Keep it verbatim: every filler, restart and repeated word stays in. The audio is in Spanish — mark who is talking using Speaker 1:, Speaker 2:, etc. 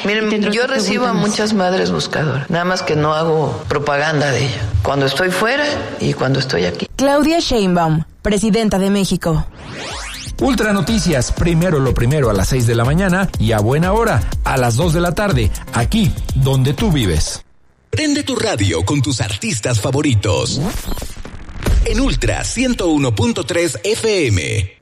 Speaker 1: Miren, yo recibo a muchas madres buscadoras, nada más que no hago propaganda de ella. Cuando estoy fuera y cuando estoy aquí.
Speaker 2: Claudia Sheinbaum, presidenta de México.
Speaker 3: Ultra Noticias, primero lo primero a las seis de la mañana y a buena hora, a las dos de la tarde, aquí donde tú vives.
Speaker 4: Prende tu radio con tus artistas favoritos. En Ultra ciento uno punto tres F M.